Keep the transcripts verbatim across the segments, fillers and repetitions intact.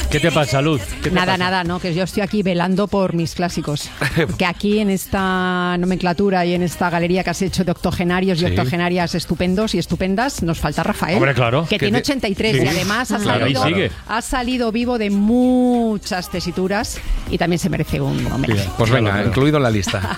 ¿Qué te pasa, Luz? ¿Qué te nada, pasa? nada, no, que yo estoy aquí velando por mis clásicos. Que aquí en esta nomenclatura y en esta galería que has hecho de octogenarios Sí. y octogenarias estupendos y estupendas, nos falta Rafael. Hombre, claro. Que Que tiene te- ochenta y tres sí. y además ha Claro, salido, ahí sigue. ha salido vivo de muchas tesituras y también se merece un homenaje. Pues venga, incluido en la lista.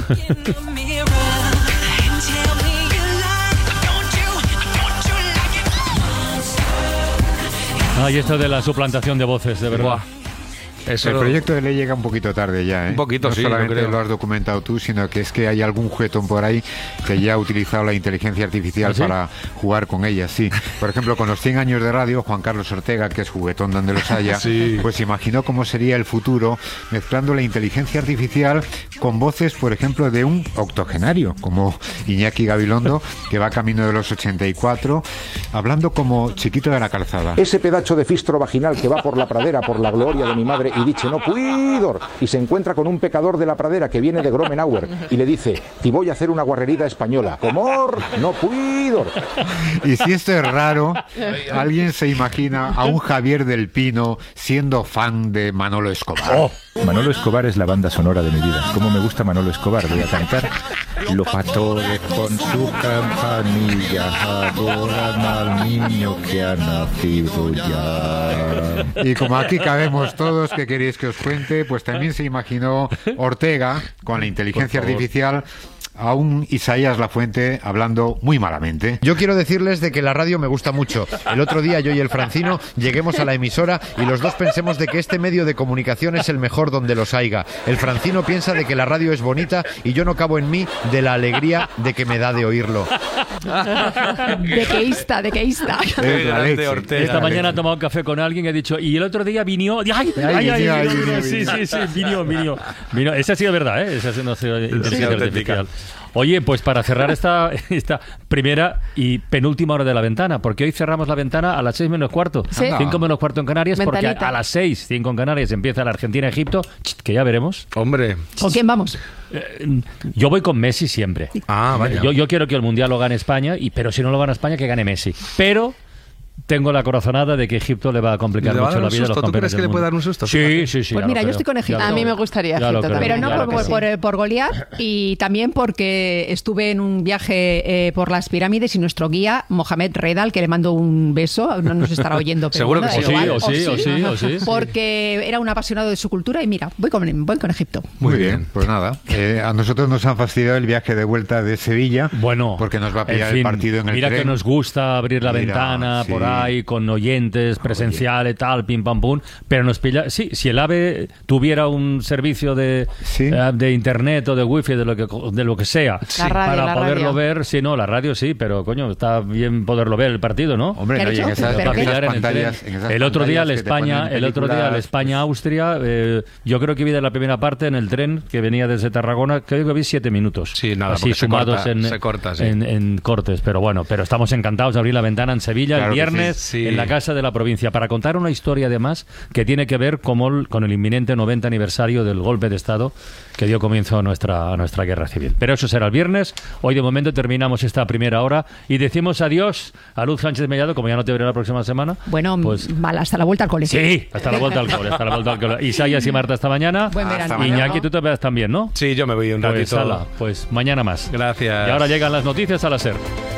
Ay, esto de la suplantación de voces, de verdad. Buah. Eso El lo- proyecto de ley llega un poquito tarde ya, ¿eh? Un poquito, no sí, yo solamente creo. lo has documentado tú, sino que es que hay algún juguetón por ahí que ya ha utilizado la inteligencia artificial ¿Ah, sí? para jugar con ella, sí. Por ejemplo, con los cien años de radio, Juan Carlos Ortega, que es juguetón donde los haya, Sí. pues imaginó cómo sería el futuro mezclando la inteligencia artificial con voces, por ejemplo, de un octogenario, como Iñaki Gabilondo, que va camino de los ochenta y cuatro, hablando como Chiquito de la Calzada. Ese pedacho de fistro vaginal que va por la pradera por la gloria de mi madre y dice no puidor, y se encuentra con un pecador de la pradera que viene de Gromenauer y le dice te voy a hacer una guarrerida española, comor, no puidor. Y si esto es raro, alguien se imagina a un Javier del Pino siendo fan de Manolo Escobar. Oh. Manolo Escobar es la banda sonora de mi vida. ¿Cómo me gusta Manolo Escobar? Voy a cantar. Los pastores con su campanilla adoran al niño que ha nacido ya. Y como aquí cabemos todos, ¿qué queréis que os cuente? Pues también se imaginó Ortega, con la inteligencia artificial, a un Isaías Lafuente hablando muy malamente. Yo quiero decirles de que la radio me gusta mucho. El otro día yo y el Francino lleguemos a la emisora y los dos pensemos de que este medio de comunicación es el mejor donde los haiga. El Francino piensa de que la radio es bonita y yo no cabo en mí de la alegría de que me da de oírlo. De queísta, de queísta. Es la leche. Ortega. Esta mañana he tomado café con alguien y ha dicho, y el otro día vino... ¡Ay, ay, ay! Ay, ay, ay, vino, vino, vino, sí, vino. sí, sí, vino, vino. vino. Esa ha sido verdad, ¿eh? Esa ha sido, no ha sido inteligencia auténtica. artificial. Oye, pues para cerrar esta, esta primera y penúltima hora de la ventana, porque hoy cerramos la ventana a las seis menos cuarto, Sí. cinco menos cuarto en Canarias, porque Ventanita. a, a las seis, cinco en Canarias, empieza la Argentina-Egipto, que ya veremos. Hombre. ¿Con quién vamos? Eh, yo voy con Messi siempre. Ah, vaya. Yo, yo quiero que el Mundial lo gane España, y pero si no lo gana España, que gane Messi. Pero tengo la corazonada de que Egipto le va a complicar ¿Le va a mucho dar la un vida a los susto? ¿Tú campeones crees que del le puede mundo. dar un susto? Sí, Fíjate. sí, sí. Pues ya mira, lo yo creo. estoy con Egipto. Ya A lo mí me creo. gustaría Ya lo Egipto creo. también. Pero no Claro por, que sí. por, por, por Goliat, y también porque estuve en un viaje eh, por las pirámides y nuestro guía, Mohamed Redal, que le mando un beso, no nos estará oyendo, pero Seguro bueno, que da sí. igual, O sí, o sí, o sí. porque era un apasionado de su cultura y mira, voy con, voy con Egipto. Muy bien, pues nada. Eh, a nosotros nos han fastidiado el viaje de vuelta de Sevilla. Bueno, porque nos va a pillar en fin, el partido en el mira tren. que nos gusta abrir la Mira, ventana sí. por ahí con oyentes, presencial y tal, pim pam pum, pero nos pilla. Sí, si el AVE tuviera un servicio de, Sí. eh, de internet o de wifi, de lo que de lo que sea, La radio, para la poderlo radio. ver, sí, no, la radio sí, pero coño, está bien poderlo ver el partido, ¿no? Hombre, ¿Qué no, ha y en dicho? esas, ¿Pero en qué? esas Pillar en el pantallas, tren. en esas El otro día el pantallas que te España, ponen el otro día el películas. España-Austria, eh, yo creo que vi de la primera parte en el tren que venía desde Tarragona, creo que vi siete minutos. Sí, nada, así porque se sumados corta, en, se corta, sí. en, en cortes, pero bueno, pero estamos encantados de abrir la ventana en Sevilla Claro el que viernes sí, sí. en la Casa de la Provincia para contar una historia además que tiene que ver con el, con el inminente noventa aniversario del golpe de Estado que dio comienzo a nuestra, a nuestra guerra civil. Pero eso será el viernes. Hoy de momento terminamos esta primera hora y decimos adiós a Luz Sánchez Mellado, como ya no te veré la próxima semana. Bueno, pues vale, hasta la vuelta al colegio. sí, hasta la vuelta al cole, hasta la vuelta al cole. Isaías y Marta hasta mañana. Buen Hasta verano. mañana. Iñaki, tú te veas también, ¿no? Sí, yo me voy un Pues, ratito. ala, pues mañana más. Gracias. Y ahora llegan las noticias a la SER.